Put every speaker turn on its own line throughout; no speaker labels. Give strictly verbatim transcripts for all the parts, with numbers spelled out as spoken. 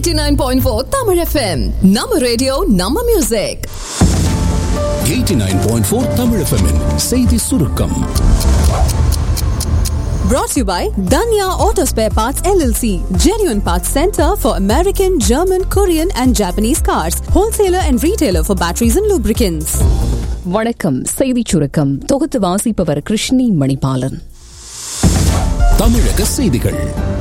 eighty-nine point four Tamil F M. நம்ம radio நம்ம music.
eighty-nine point four Tamil F M -இன் செய்தி சுருக்கம்.
Brought to you by Danya Auto Spare Parts L L C, genuine parts center for American, German, Korean and Japanese cars, wholesaler and retailer for batteries and lubricants.
வணக்கம். செய்திச் சுருக்கம் தொகுத்து வாசிப்பவர் கிருஷ்ணி மணிபாலன்.
தமிழக செய்திகள்.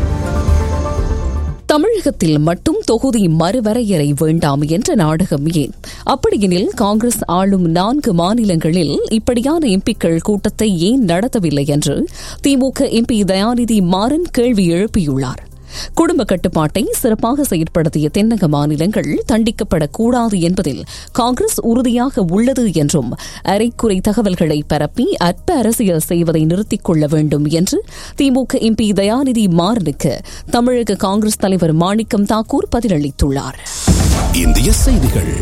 தமிழகத்தில் மட்டும் தொகுதி மறுவரையறை வேண்டாம் என்ற நாடகம் ஏன்? அப்படியெனில் காங்கிரஸ் ஆளும் நான்கு மாநிலங்களில் இப்படியான எம்பிக்கள் கூட்டத்தை ஏன் நடத்தவில்லை என்று திமுக எம்பி தயாநிதி மாறன் கேள்வி எழுப்பியுள்ளார். குடும்ப கட்டுப்பாட்டை சிறப்பாக செயற்படுத்திய தென்னக மாநிலங்கள் தண்டிக்கப்படக்கூடாது என்பதில் காங்கிரஸ் உறுதியாக உள்ளது என்றும் அரைக்குறை தகவல்களை பரப்பி அற்ப அரசியல் செய்வதை நிறுத்திக் கொள்ள வேண்டும் என்று திமுக எம்பி தயாநிதி மாறனுக்கு தமிழக காங்கிரஸ் தலைவர் மாணிக்கம் தாக்கூர் பதிலளித்துள்ளார்.
இந்திய செய்திகள்.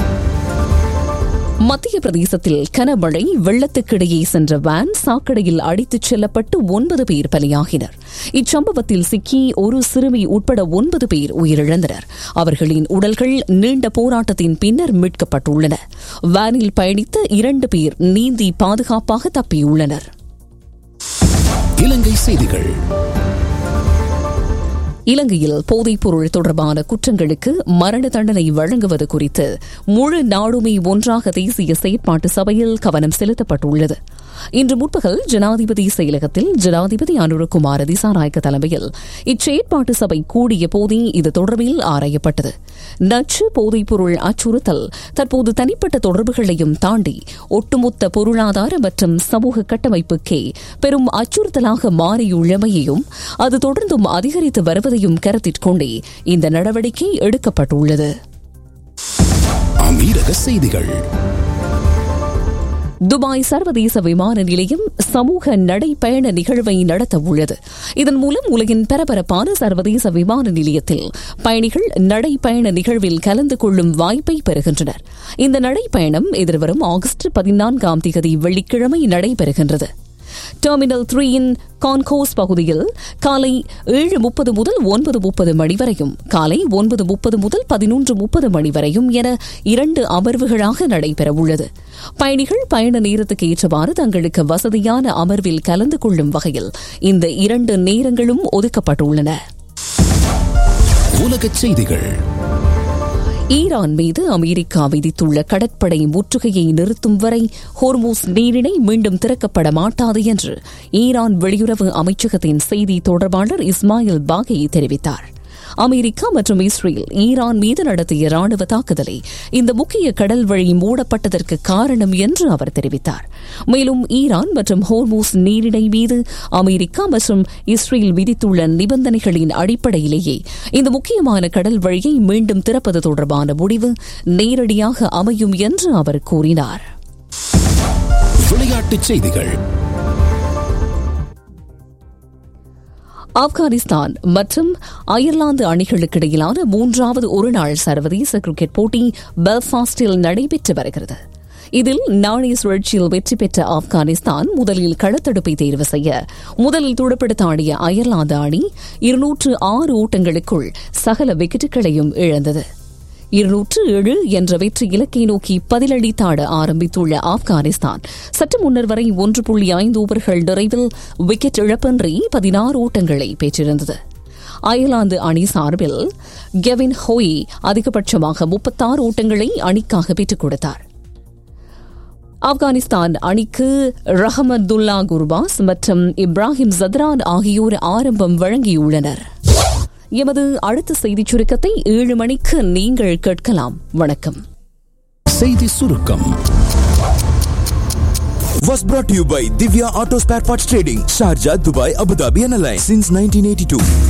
மத்திய பிரதேசத்தில் கனமழை வெள்ளத்துக்கிடையே சென்ற வேன் சாக்கடையில் அடித்துச் செல்லப்பட்டு ஒன்பது பேர் பலியாகினர். இச்சம்பவத்தில் சிக்கி ஒரு சிறுமி உட்பட ஒன்பது பேர் உயிரிழந்தனர். அவர்களின் உடல்கள் நீண்ட போராட்டத்தின் பின்னர் மீட்கப்பட்டுள்ளன. வேனில் பயணித்த இரண்டு பேர் நீந்தி பாதுகாப்பாக தப்பியுள்ளனர்.
இலங்கை செய்திகள்.
இலங்கையில் போதைப்பொருள் தொடர்பான குற்றங்களுக்கு மரண தண்டனை வழங்குவது குறித்து முழு நாடுமே ஒன்றாக தேசிய செயற்பாட்டு சபையில் கவனம் செலுத்தப்பட்டுள்ளது. இன்று முற்பகல் ஜனாதிபதி செயலகத்தில் ஜனாதிபதி அனுரகுமார திசாநாயக்க தலைமையில் இச்செயற்பாட்டு சபை கூடிய போதே இது தொடர்பில் ஆராயப்பட்டது. நச்சு போதைப்பொருள் அச்சுறுத்தல் தற்போது தனிப்பட்ட தொடர்புகளையும் தாண்டி ஒட்டுமொத்த பொருளாதார மற்றும் சமூக கட்டமைப்புக்கே பெரும் அச்சுறுத்தலாக மாறியுள்ளமையையும் அது தொடர்ந்தும் அதிகரித்து வருவதையும் கருத்திற்கொண்டே இந்த நடவடிக்கை எடுக்கப்பட்டுள்ளது.
அமீரக செய்திகள்.
துபாய் சர்வதேச விமான நிலையம் சமூக நடைப்பயண நிகழ்வை நடத்த உள்ளது. இதன் மூலம் உலகின் பரபரப்பான சர்வதேச விமான நிலையத்தில் பயணிகள் நடைப்பயண நிகழ்வில் கலந்து கொள்ளும் வாய்ப்பை பெறுகின்றனர். இந்த நடைப்பயணம் எதிர்வரும் ஆகஸ்ட் பதினான்காம் தேதி வெள்ளிக்கிழமை நடைபெறுகின்றது. டெர்மினல் த்ரீயின் கான்கோஸ் பகுதியில் காலை ஏழு முப்பது முதல் ஒன்பது முப்பது மணி வரையும், காலை ஒன்பது முப்பது முதல் பதினொன்று முப்பது மணி வரையும் என இரண்டு அமர்வுகளாக நடைபெறவுள்ளது. பயணிகள் பயண நேரத்துக்கு ஏற்றவாறு தங்களுக்கு வசதியான அமர்வில் கலந்து கொள்ளும் வகையில் இந்த இரண்டு நேரங்களும் ஒதுக்கப்பட்டுள்ளன.
உலகச் செய்திகள்.
ஈரான் மீது அமெரிக்கா விதித்துள்ள கடற்படை முற்றுகையை நிறுத்தும் வரை ஹோர்மூஸ் நீரிணை மீண்டும் திறக்கப்பட மாட்டாது என்று ஈரான் வெளியுறவு அமைச்சகத்தின் செய்தி தொடர்பாளர் இஸ்மாயில் பாகி தெரிவித்தார். அமெரிக்கா மற்றும் இஸ்ரேல் ஈரான் மீது நடத்திய ராணுவ தாக்குதலை இந்த முக்கிய கடல் வழி மூடப்பட்டதற்கு காரணம் என்று அவர் தெரிவித்தார். மேலும் ஈரான் மற்றும் ஹோர்மூஸ் நீரிணை மீது அமெரிக்கா மற்றும் இஸ்ரேல் விதித்துள்ள நிபந்தனைகளின் அடிப்படையிலேயே இந்த முக்கியமான கடல் வழியை மீண்டும் திறப்பது தொடர்பான முடிவு நேரடியாக அமையும் என்று அவர் கூறினார்.
விளையாட்டுச் செய்திகள்.
ஆப்கானிஸ்தான் மற்றும் அயர்லாந்து அணிகளுக்கு இடையிலான மூன்றாவது ஒருநாள் சர்வதேச கிரிக்கெட் போட்டி பெல்ஃபாஸ்டில் நடைபெற்று வருகிறது. இதில் நாணய சுழற்சியில் வெற்றி பெற்ற ஆப்கானிஸ்தான் முதலில் களத்தடுப்பை தேர்வு செய்ய முதலில் துடுப்படுத்த ஆடிய அயர்லாந்து அணி இருநூற்று ஆறு ஓட்டங்களுக்குள் சகல விக்கெட்டுகளையும் இழந்தது. இருநூற்று ஏழு என்ற வெற்றி இலக்கை நோக்கி பதிலளித்தாட ஆரம்பித்துள்ள ஆப்கானிஸ்தான் சற்று முன்னர் வரை ஒன்று புள்ளி ஐந்து ஓவர்கள் நிறைவில் விக்கெட் இழப்பின்றி பதினாறு ஓட்டங்களை பெற்றிருந்தது. அயர்லாந்து அணி சார்பில் கெவின் ஹோய் அதிகபட்சமாக முப்பத்தாறு ஓட்டங்களை அணிக்காக பெற்றுக் கொடுத்தார். ஆப்கானிஸ்தான் அணிக்கு ரஹமதுல்லா குர்பாஸ் மற்றும் இப்ராஹிம் ஜத்ரான் ஆகியோர் ஆரம்பம் வழங்கியுள்ளனர். எமது அடுத்த செய்திச் சுருக்கத்தை ஏழு மணிக்கு நீங்கள் கேட்கலாம். வணக்கம்.
செய்தி சுருக்கம்
was brought to you by Divya Auto Spare Parts Trading, Sharjah, Dubai, Abu Dhabi and Alliance since nineteen eighty-two.